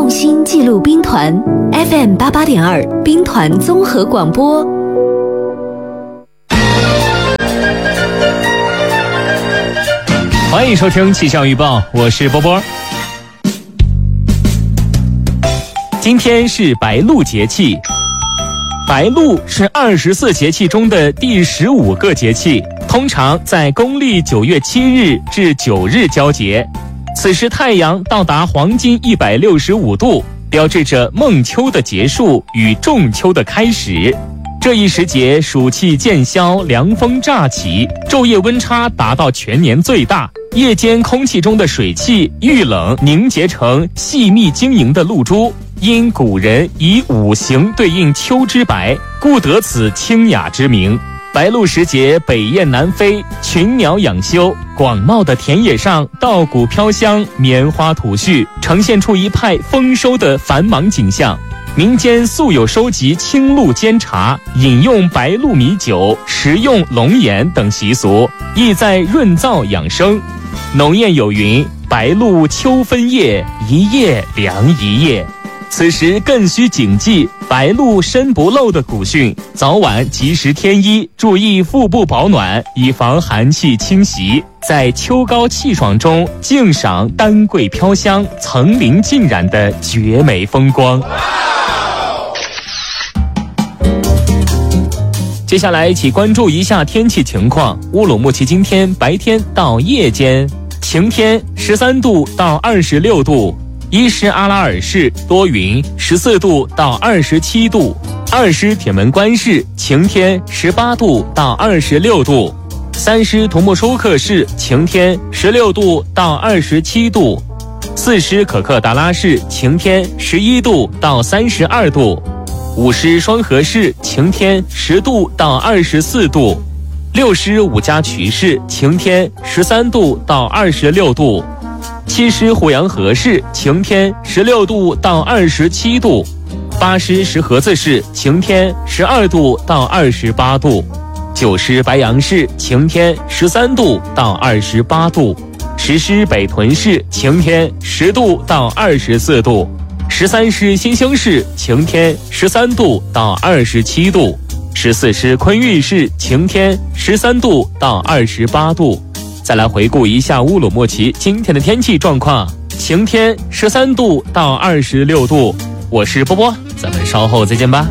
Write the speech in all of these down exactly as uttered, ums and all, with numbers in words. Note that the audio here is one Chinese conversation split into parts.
用心记录兵团 F M 八八点二兵团综合广播。 欢迎收听气象预报，我是波波。今天是白露节气，白露是二十四节气中的第十五个节气，通常在公历九月七日至九日交节。此时太阳到达黄金一百六十五度，标志着孟秋的结束与仲秋的开始。这一时节暑气渐消，凉风乍起，昼夜温差达到全年最大，夜间空气中的水汽遇冷凝结成细密晶莹的露珠，因古人以五行对应秋之白，故得此清雅之名。白露时节，北雁南飞，群鸟养休，广袤的田野上稻谷飘香，棉花吐絮，呈现出一派丰收的繁忙景象。民间素有收集青露煎茶、饮用白露米酒、食用龙眼等习俗，意在润燥养生。农谚有云：白露秋分夜，一夜凉一夜。此时更需谨记白露身不露的古训，早晚及时添衣，注意腹部保暖，以防寒气侵袭。在秋高气爽中静赏丹桂飘香、层林尽染的绝美风光。接下来一起关注一下天气情况。乌鲁木齐今天白天到夜间晴天，十三度到二十六度。伊什阿拉尔市多云，十四度到二十七度；二师铁门关市晴天，十八度到二十六度；三师图木舒克市晴天，十六度到二十七度；四师可克达拉市晴天，十一度到三十二度；五师双河市晴天，十度到二十四度；六师五家渠市晴天，十三度到二十六度。七师胡杨河市晴天，十六度到二十七度；八师石河子市晴天，十二度到二十八度；九师白杨市晴天，十三度到二十八度；十师北屯市晴天，十度到二十四度；十三师新兴市晴天，十三度到二十七度；十四师昆玉市晴天，十三度到二十八度。再来回顾一下乌鲁木齐今天的天气状况，晴天，十三度到二十六度。我是波波，咱们稍后再见吧。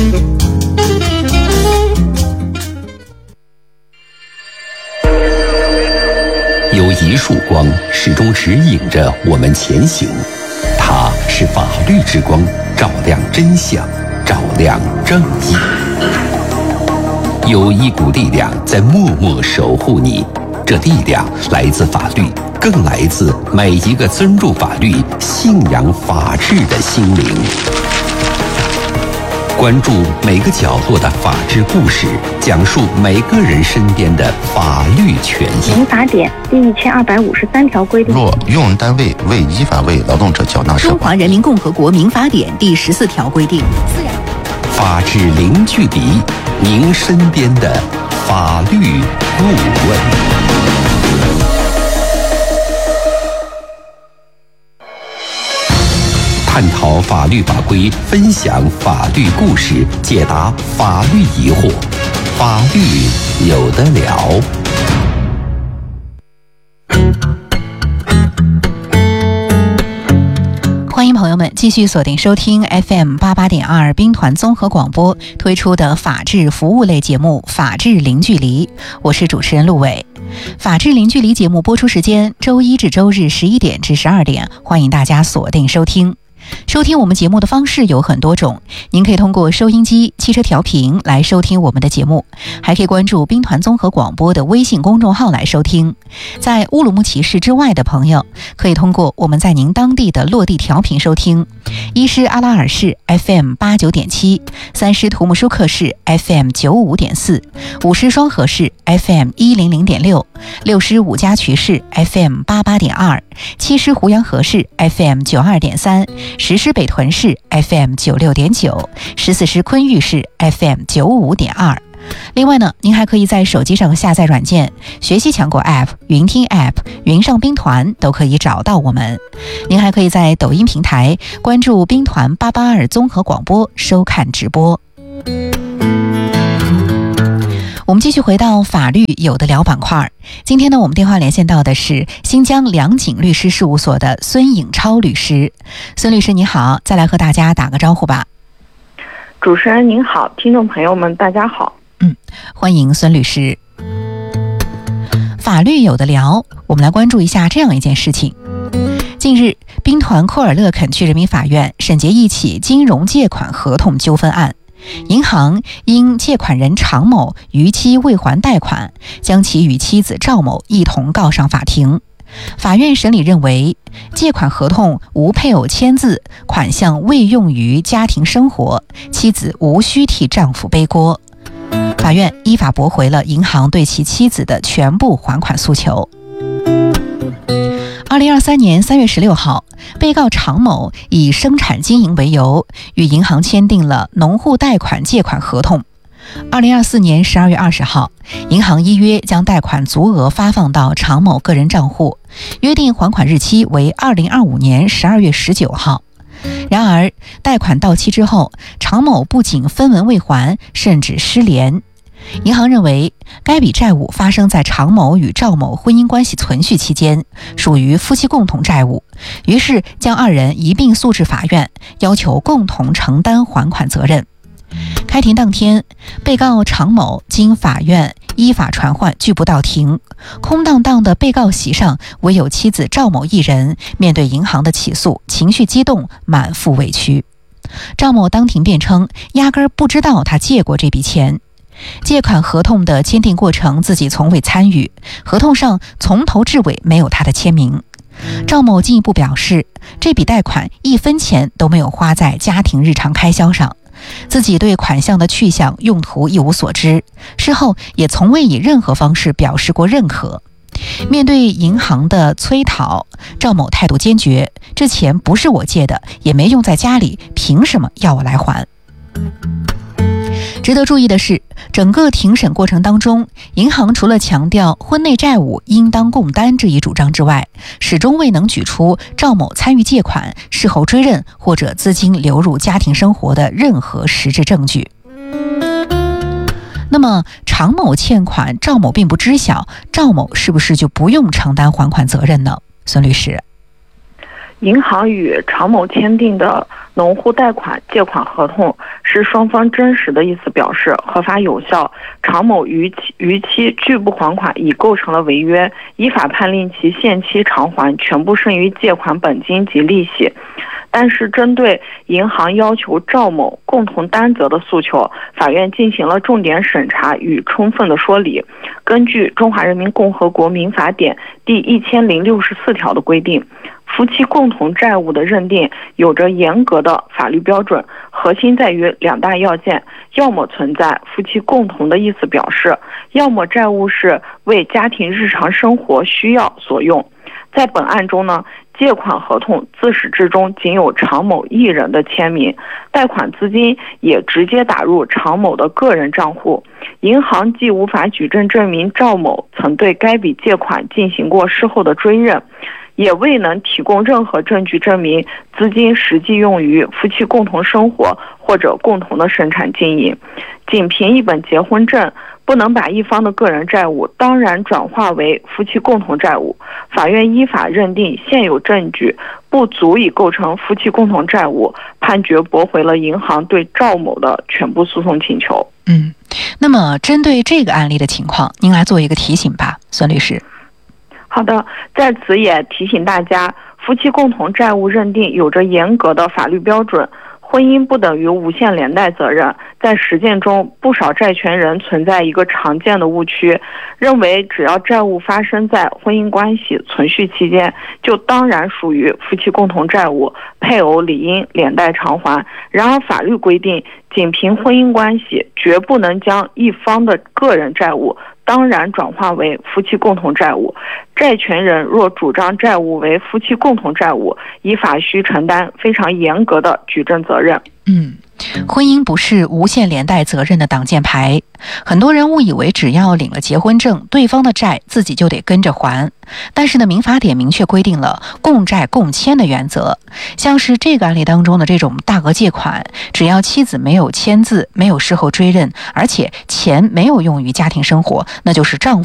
有一束光始终指引着我们前行，它是法律之光，照亮真相，照亮正义。有一股力量在默默守护你，这力量来自法律，更来自每一个尊重法律、信仰法治的心灵。关注每个角落的法治故事，讲述每个人身边的法律权益。 民法典第一千二百五十三条规定， 若用人单位未依法为劳动者缴纳社保。 中华人民共和国民法典第十四条规定， 法治零距离，您身边的法律顾问。探讨法律法规，分享法律故事，解答法律疑惑，法律有得了。 欢迎朋友们继续锁定收听 F M 八八点二兵团综合广播推出的法治服务类节目《法治零距离》，我是主持人陆伟。法治零距离节目播出时间周一至周日十一点至十二点，欢迎大家锁定收听。收听我们节目的方式有很多种，您可以通过收音机、汽车调频来收听我们的节目，还可以关注兵团综合广播的微信公众号来收听。在乌鲁木齐市之外的朋友，可以通过我们在您当地的落地调频收听。伊什阿拉尔市 F M 八九点七，三师图木舒克市 F M 九五点四，五师双河市 F M 一零零点六，六师五家渠市 F M 八八点二，七师胡杨河市 F M 九二点三，十师北屯市 F M 九六点九，十四师昆玉市 F M 九五点二。 另外呢，您还可以在手机上下载软件学习强国 App、云听 App、云上兵团都可以找到我们。您还可以在抖音平台关注兵团八八二综合广播收看直播。我们继续回到法律有的聊板块。今天呢，我们电话连线到的是新疆良景律师事务所的孙颖超律师。孙律师你好，再来和大家打个招呼吧。 主持人您好，听众朋友们大家好。 嗯，欢迎孙律师。法律有的聊，我们来关注一下这样一件事情。近日，兵团库尔勒肯区人民法院审结一起金融借款合同纠纷案。银行因借款人常某逾期未还贷款，将其与妻子赵某一同告上法庭。法院审理认为，借款合同无配偶签字，款项未用于家庭生活，妻子无需替丈夫背锅。法院依法驳回了银行对其妻子的全部还款诉求。二零二三年三月十六号，被告常某以生产经营为由，与银行签订了农户贷款借款合同。二零二四年十二月二十号，银行依约将贷款足额发放到常某个人账户，约定还款日期为二零二五年十二月十九号。然而，贷款到期之后，常某不仅分文未还，甚至失联。银行认为，该笔债务发生在常某与赵某婚姻关系存续期间，属于夫妻共同债务，于是将二人一并诉至法院，要求共同承担还款责任。开庭当天，被告常某经法院依法传唤拒不到庭，空荡荡的被告席上唯有妻子赵某一人，面对银行的起诉，情绪激动，满腹委屈。赵某当庭辩称，压根儿不知道他借过这笔钱。借款合同的签订过程自己从未参与，合同上从头至尾没有他的签名。赵某进一步表示，这笔贷款一分钱都没有花在家庭日常开销上，自己对款项的去向用途一无所知，事后也从未以任何方式表示过认可。面对银行的催讨，赵某态度坚决，这钱不是我借的，也没用在家里，凭什么要我来还？值得注意的是，整个庭审过程当中，银行除了强调婚内债务应当共担这一主张之外，始终未能举出赵某参与借款、事后追认或者资金流入家庭生活的任何实质证据。那么，常某欠款，赵某并不知晓，赵某是不是就不用承担还款责任呢？孙律师。 银行与常某签订的农户贷款借款合同是双方真实的意思表示，合法有效。常某逾期逾期拒不还款，已构成了违约，依法判令其限期偿还全部剩余借款本金及利息。但是，针对银行要求赵某共同担责的诉求，法院进行了重点审查与充分的说理。根据《中华人民共和国民法典》第一千零六十四条的规定，夫妻共同债务的认定有着严格的法律标准，核心在于两大要件：要么存在夫妻共同的意思表示，要么债务是为家庭日常生活需要所用。在本案中呢，借款合同自始至终仅有常某一人的签名，贷款资金也直接打入常某的个人账户。银行既无法举证证明赵某曾对该笔借款进行过事后的追认，也未能提供任何证据证明资金实际用于夫妻共同生活或者共同的生产经营。仅凭一本结婚证，不能把一方的个人债务当然转化为夫妻共同债务。法院依法认定现有证据不足以构成夫妻共同债务，判决驳回了银行对赵某的全部诉讼请求。 嗯，那么针对这个案例的情况，您来做一个提醒吧，孙律师。 好的，在此也提醒大家，夫妻共同债务认定有着严格的法律标准，婚姻不等于无限连带责任。在实践中，不少债权人存在一个常见的误区，认为只要债务发生在婚姻关系存续期间，就当然属于夫妻共同债务，配偶理应连带偿还。然而法律规定，仅凭婚姻关系，绝不能将一方的个人债务当然转化为夫妻共同债务。债权人若主张债务为夫妻共同债务，依法需承担非常严格的举证责任。 嗯， 婚姻不是无限连带责任的挡箭牌，很多人误以为只要领了结婚证，对方的债自己就得跟着还。但是呢，民法典明确规定了共债共签的原则，像是这个案例当中的这种大额借款，只要妻子没有签字，没有事后追认，而且钱没有用于家庭生活，那就是丈夫